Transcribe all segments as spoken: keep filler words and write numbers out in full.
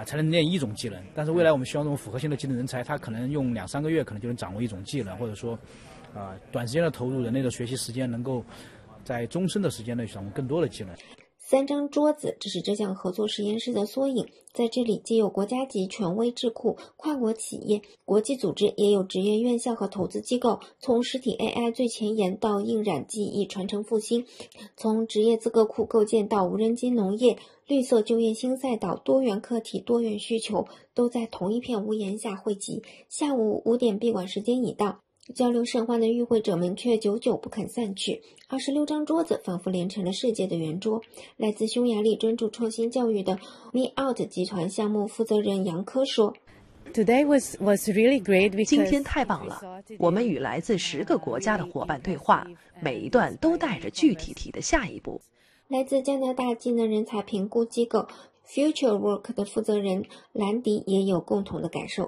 啊，才能练一种技能。但是未来我们希望这种复合性的技能人才，他可能用两三个月可能就能掌握一种技能，或者说，啊，短时间的投入，人类的学习时间能够在终身的时间内掌握更多的技能。 三张桌子，这是这项合作实验室的缩影。在这里，既有国家级权威智库、跨国企业、国际组织，也有职业院校和投资机构。从实体 A I 最前沿到印染技艺传承复兴，从职业资格库构建到无人机农业、绿色就业新赛道，多元课题、多元需求都在同一片屋檐下汇集。下午五点闭馆时间已到。交流甚欢的与会者们却久久不肯散去。二十六张桌子仿佛连成了世界的圆桌。来自匈牙利专注创新教育的 MeOut 集团项目负责人杨科说 Today was, was really great because 今天太棒了，我们与来自十个国家的伙伴对话，每一段都带着具体题的下一步。 来自加拿大技能人才评估机构Future Work 的负责人兰迪也有共同的感受。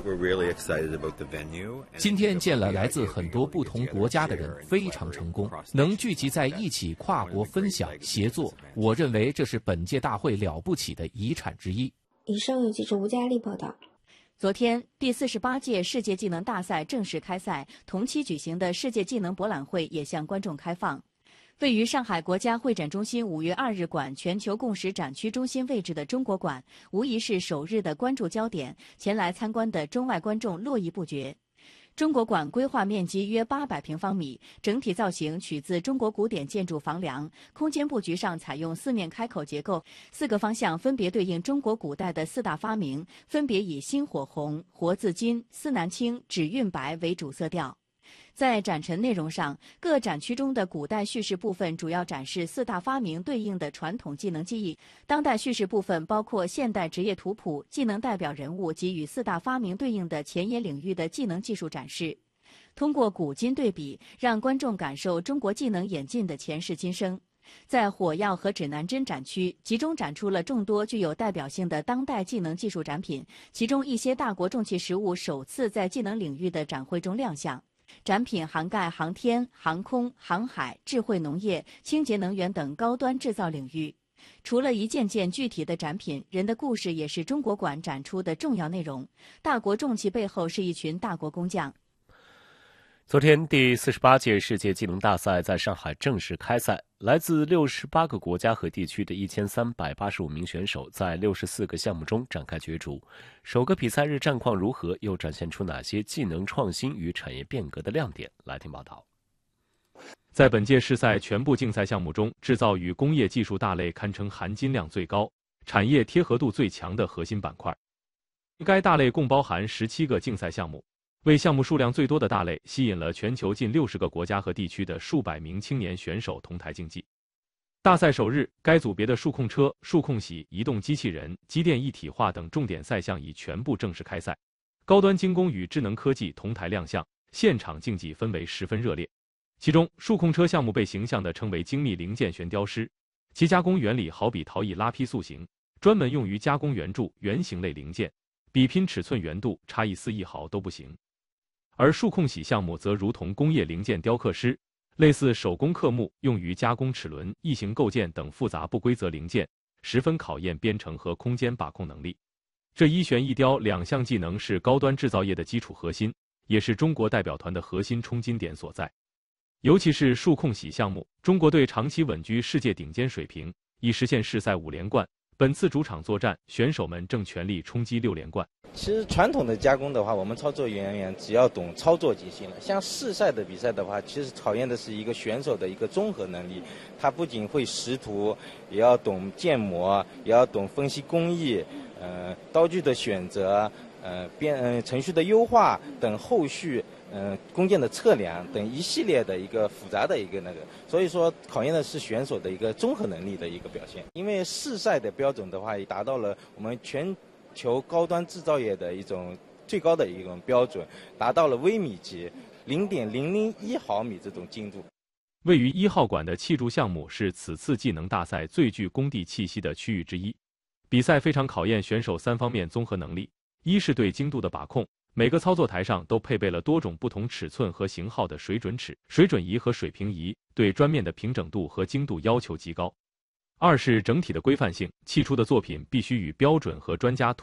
今天见了来自很多不同国家的人，非常成功，能聚集在一起跨国分享协作，我认为这是本届大会了不起的遗产之一。 以上有记者吴佳丽报道。 昨天，第四十八届世界技能大赛正式开赛，同期举行的世界技能博览会也向观众开放。位于上海国家会展中心五月二日馆全球共识展区中心位置的中国馆，无疑是首日的关注焦点，前来参观的中外观众络绎不绝。中国馆规划面积约八百平方米，整体造型取自中国古典建筑房梁，空间布局上采用四面开口结构，四个方向分别对应中国古代的四大发明，分别以薪火红、活字金、思南青、纸韵白为主色调。在展陈内容上，各展区中的古代叙事部分主要展示四大发明对应的传统技能技艺，当代叙事部分包括现代职业图谱、技能代表人物及与四大发明对应的前沿领域的技能技术展示。通过古今对比，让观众感受中国技能演进的前世今生。在火药和指南针展区，集中展出了众多具有代表性的当代技能技术展品，其中一些大国重器实物首次在技能领域的展会中亮相。展品涵盖航天、航空、航海、智慧农业、清洁能源等高端制造领域。除了一件件具体的展品，人的故事也是中国馆展出的重要内容。大国重器背后是一群大国工匠。 昨天，第四十八届世界技能大赛在上海正式开赛，来自六十八个国家和地区的一千三百八十五名选手在六十四个项目中展开角逐。首个比赛日战况如何？又展现出哪些技能创新与产业变革的亮点？来听报道。 在本届世赛全部竞赛项目中，制造与工业技术大类堪称含金量最高、产业贴合度最强的核心板块。该大类共包含十七个竞赛项目。为项目数量最多的大类吸引了全球近六十个国家和地区的数百名青年选手同台竞技。大赛首日，该组别的数控车、数控洗、移动机器人、机电一体化等重点赛项已全部正式开赛，高端精工与智能科技同台亮相，现场竞技氛围十分热烈。其中，数控车项目被形象地称为精密零件悬雕师，其加工原理好比陶艺拉坯塑形，专门用于加工圆柱、圆形类零件，比拼尺寸圆度，差一丝一毫都不行。而数控洗项目则如同工业零件雕刻师，类似手工刻木，用于加工齿轮、异形构件等复杂不规则零件，十分考验编程和空间把控能力。这一悬一雕两项技能是高端制造业的基础核心，也是中国代表团的核心冲金点所在。尤其是数控洗项目，中国队长期稳居世界顶尖水平，已实现世赛五连冠。本次主场作战，选手们正全力冲击六连冠。 其实传统的加工的话，我们操作人员只要懂操作就行了。像世赛的比赛的话，其实考验的是一个选手的一个综合能力。他不仅会识图，也要懂建模，也要懂分析工艺，呃，刀具的选择，呃，编呃程序的优化等后续。嗯，工件的测量等一系列的一个复杂的一个那个，所以说考验的是选手的一个综合能力的一个表现。因为世赛的标准的话，也达到了我们全球高端制造业的一种最高的一种标准，达到了微米级零点零零一毫米这种精度。 位于一号馆的气柱项目是此次技能大赛最具工地气息的区域之一，比赛非常考验选手三方面综合能力：一是对精度的把控。每个操作台上都配备了多种不同尺寸和型号的水准尺、水准仪和水平仪，对砖面的平整度和精度要求极高。二是整体的规范性，砌出的作品必须与标准和专家